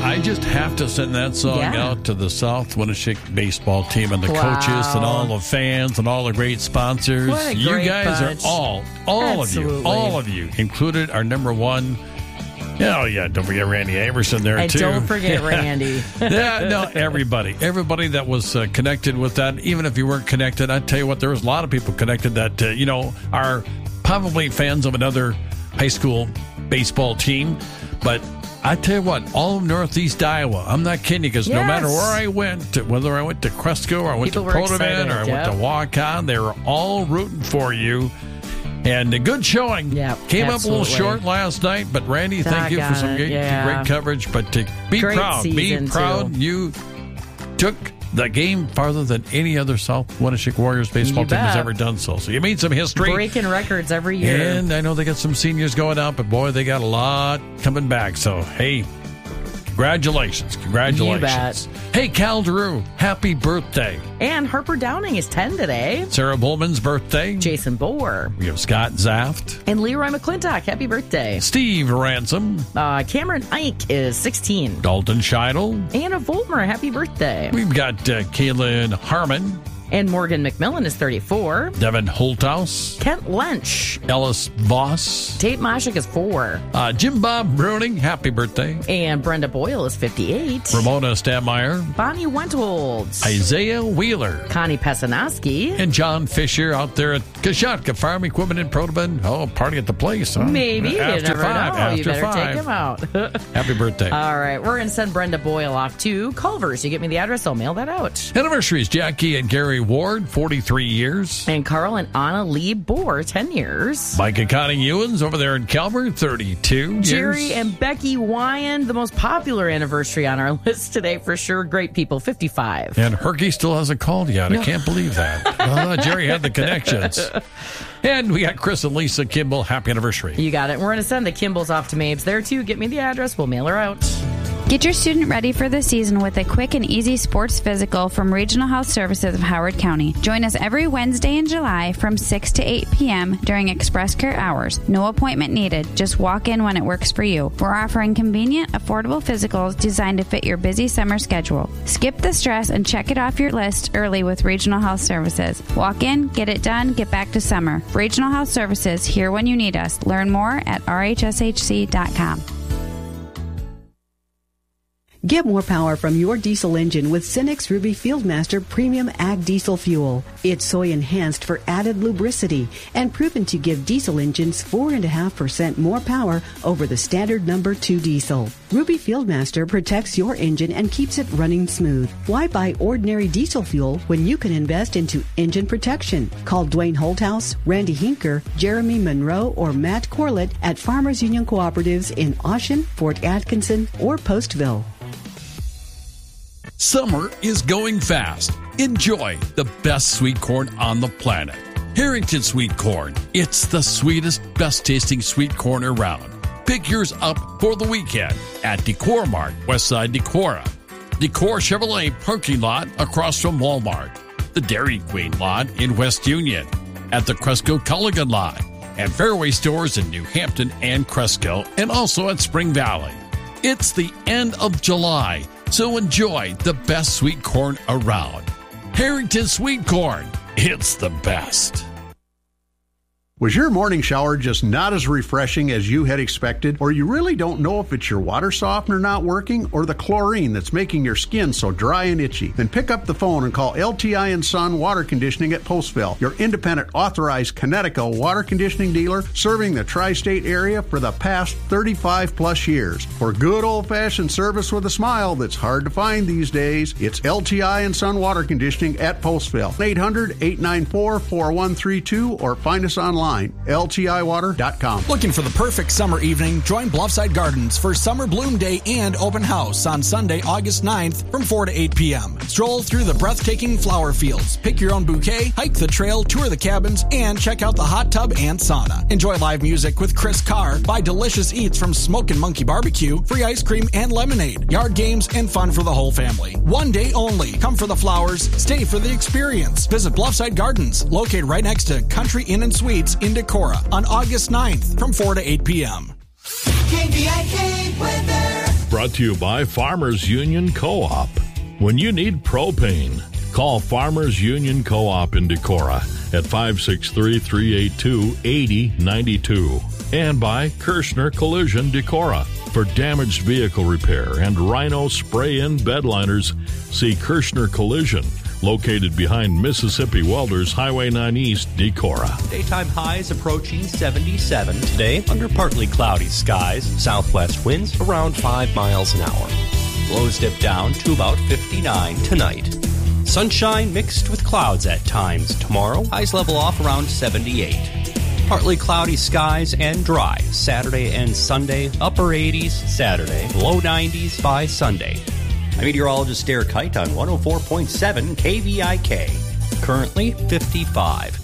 I just have to send that song out to the South Winneshiek baseball team and the coaches and all the fans and all the great sponsors. What a you great guys bunch. are all of you included our number one. Oh, yeah, don't forget Randy Averson there, and too. don't forget Randy. Everybody that was connected with that, even if you weren't connected, I tell you what, there was a lot of people connected that, are probably fans of another high school baseball team. But I tell you what, all of Northeast Iowa, I'm not kidding you, because no matter where I went, whether I went to Cresco or I went to Potovan or I went to Waukon, they were all rooting for you. And a good showing. Came up a little short last night, but Randy, thank you for some great coverage. But to be proud, you took the game farther than any other South Winneshiek Warriors baseball team has ever done so. So you made some history. Breaking records every year. And I know they got some seniors going out, but boy, they got a lot coming back. So, hey, congratulations. You bet. Hey, Cal Drew, happy birthday. And Harper Downing is 10 today. Sarah Bullman's birthday. Jason Bohr. We have Scott Zaft. And Leroy McClintock, happy birthday. Steve Ransom. Cameron Ike is 16. Dalton Scheidel. Anna Voltmer, happy birthday. We've got Kaylin Harmon. And Morgan McMillan is 34. Devin Holthaus. Kent Lench. Ellis Voss. Tate Moshik is 4. Jim Bob Bruning, happy birthday. And Brenda Boyle is 58. Ramona Stammeyer. Bonnie Wentholz. Isaiah Wheeler. Connie Pesanoski. And John Fisher out there at Kashatka Farm Equipment in Protoban. Oh, party at the place, huh? Maybe. After you never 5. know. After You better 5. take him out. Happy birthday. All right. We're going to send Brenda Boyle off to Culver's. You get me the address, I'll mail that out. Anniversaries, Jackie and Gary Ward, 43 years. And Carl and Anna Lee Bohr, 10 years. Mike and Connie Ewens over there in Calvert, 32 Jerry years. and Becky Wyand, the most popular anniversary on our list today for sure. Great people, 55. And Herky still hasn't called yet. I can't believe that. I thought Jerry had the connections. And we got Chris and Lisa Kimball. Happy anniversary. You got it. We're going to send the Kimballs off to Mabes there, too. Get me the address. We'll mail her out. Get your student ready for the season with a quick and easy sports physical from Regional Health Services of Howard County. Join us every Wednesday in July from 6 to 8 p.m. during Express Care hours. No appointment needed. Just walk in when it works for you. We're offering convenient, affordable physicals designed to fit your busy summer schedule. Skip the stress and check it off your list early with Regional Health Services. Walk in, get it done, get back to summer. Regional Health Services, here when you need us. Learn more at rhshc.com. Get more power from your diesel engine with Cenex Ruby Fieldmaster Premium Ag Diesel Fuel. It's soy enhanced for added lubricity and proven to give diesel engines 4.5% more power over the standard number 2 diesel. Ruby Fieldmaster protects your engine and keeps it running smooth. Why buy ordinary diesel fuel when you can invest into engine protection? Call Dwayne Holthaus, Randy Hinker, Jeremy Monroe, or Matt Corlett at Farmers Union Cooperatives in Oshen, Fort Atkinson, or Postville. Summer is going fast. Enjoy the best sweet corn on the planet. Harrington Sweet Corn. It's the sweetest, best tasting sweet corn around. Pick yours up for the weekend at Decor Mart, Westside Decorah. Decor Chevrolet parking lot across from Walmart. The Dairy Queen lot in West Union. At the Cresco Culligan lot. And Fairway stores in New Hampton and Cresco. And also at Spring Valley. It's the end of July. So enjoy the best sweet corn around. Harrington Sweet Corn. It's the best. Was your morning shower just not as refreshing as you had expected? Or you really don't know if it's your water softener not working or the chlorine that's making your skin so dry and itchy? Then pick up the phone and call LTI & Son Water Conditioning at Postville, your independent authorized Connecticut water conditioning dealer serving the tri-state area for the past 35 plus years. For good old-fashioned service with a smile that's hard to find these days, it's LTI & Son Water Conditioning at Postville. 800-894-4132 or find us online. LTIwater.com. Looking for the perfect summer evening? Join Bluffside Gardens for Summer Bloom Day and Open House on Sunday, August 9th from 4 to 8 p.m. Stroll through the breathtaking flower fields, pick your own bouquet, hike the trail, tour the cabins, and check out the hot tub and sauna. Enjoy live music with Chris Carr, buy delicious eats from Smokin' Monkey Barbecue, free ice cream and lemonade, yard games, and fun for the whole family. One day only. Come for the flowers, stay for the experience. Visit Bluffside Gardens, located right next to Country Inn and Suites in Decorah on August 9th from 4 to 8 p.m. KVIK weather. brought to you by Farmers Union Co-op. When you need propane, call Farmers Union Co-op in Decorah at 563-382-8092. And by Kirshner Collision Decorah. For damaged vehicle repair and Rhino spray-in bed liners, see Kirshner Collision, located behind Mississippi Welders Highway 9 East, Decorah. Daytime highs approaching 77 today under partly cloudy skies. Southwest winds around 5 miles an hour. Lows dip down to about 59 tonight. Sunshine mixed with clouds at times tomorrow. Highs level off around 78. Partly cloudy skies and dry Saturday and Sunday. Upper 80s Saturday, low 90s by Sunday. I'm meteorologist Derek Height on 104.7 KVIK. Currently 55.